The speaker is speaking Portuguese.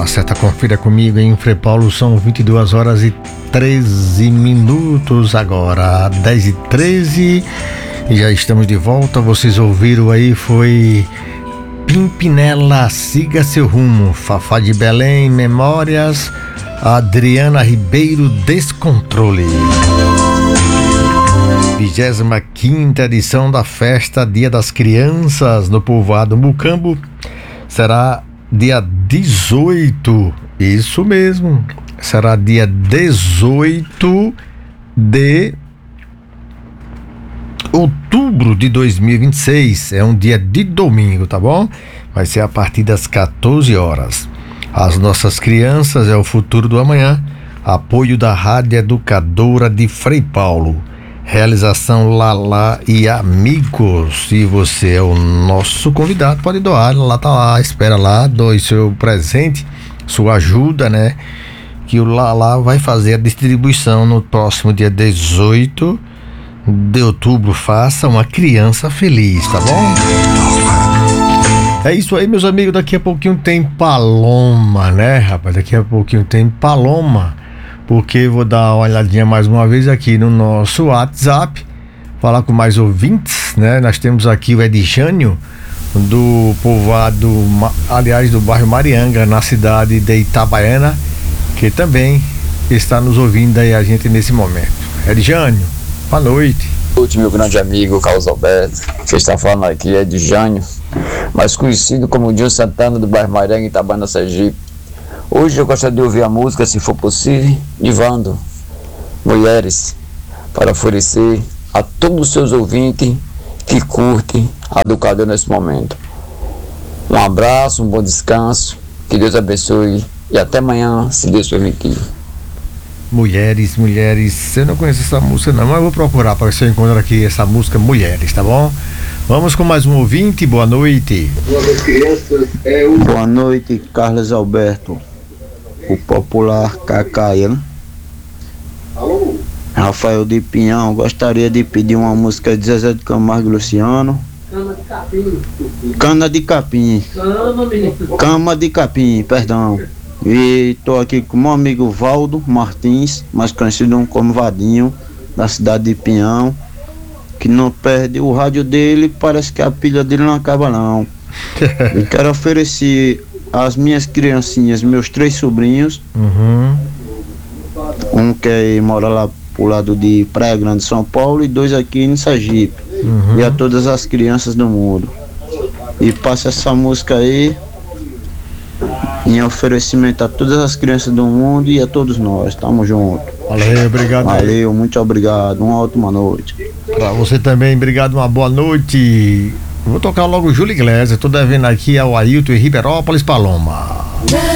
Hora certa, confira comigo em Frei Paulo, são 22 horas e 13 minutos agora, 10h13, e já estamos de volta. Vocês ouviram aí, foi Pimpinela, Siga Seu Rumo, Fafá de Belém, Memórias, Adriana Ribeiro, Descontrole. 25ª edição da festa Dia das Crianças no povoado Mucambo será dia 18, isso mesmo, será dia 18 de outubro de 2026, é um dia de domingo, tá bom? Vai ser a partir das 14 horas. As nossas crianças é o futuro do amanhã. Apoio da Rádio Educadora de Frei Paulo. Realização Lala e amigos. Se você é o nosso convidado, pode doar. Lá tá lá, espera lá, doe seu presente, sua ajuda, né? Que o Lala vai fazer a distribuição no próximo dia 18 de outubro. Faça uma criança feliz, tá bom? É isso aí, meus amigos. Daqui a pouquinho tem Paloma, né, rapaz? Daqui a pouquinho tem Paloma. Porque vou dar uma olhadinha mais uma vez aqui no nosso WhatsApp, falar com mais ouvintes, né? Nós temos aqui o Edjânio, do povoado, aliás, do bairro Marianga, na cidade de Itabaiana, que também está nos ouvindo aí a gente nesse momento. Edjânio, boa noite. Boa noite, meu grande amigo Carlos Alberto. Você está falando aqui é de Jânio, mais conhecido como Dinho Santana, do bairro Marianga, Itabaiana, Sergipe. Hoje eu gostaria de ouvir a música, se for possível, de Vando, Mulheres, para oferecer a todos os seus ouvintes que curtem a Educadora nesse momento. Um abraço, um bom descanso, que Deus abençoe e até amanhã, se Deus permitir. Mulheres, eu não conheço essa música não, mas eu vou procurar para ver se eu encontro aqui essa música Mulheres, tá bom? Vamos com mais um ouvinte, boa noite. Boa noite, crianças. Boa noite, Carlos Alberto, o popular Cacaia, né? Alô? Rafael de Pinhão, gostaria de pedir uma música de Zezé de Camargo e Luciano. Cana de Capim. Cama de Capim, perdão. E tô aqui com meu amigo Valdo Martins, mais conhecido como Vadinho, da cidade de Pinhão, que não perde o rádio dele, parece que a pilha dele não acaba não. Eu quero oferecer às minhas criancinhas, meus 3 sobrinhos, um que mora lá pro lado de Praia Grande, São Paulo, e 2 aqui em Sergipe, e a todas as crianças do mundo. E passa essa música aí em oferecimento a todas as crianças do mundo e a todos nós. Tamo junto. Valeu, obrigado. Valeu, muito obrigado. Uma ótima noite. Pra você também, obrigado, uma boa noite. Vou tocar logo o Júlio Iglesias. Tô devendo aqui ao Ailton e Ribeirópolis, Paloma.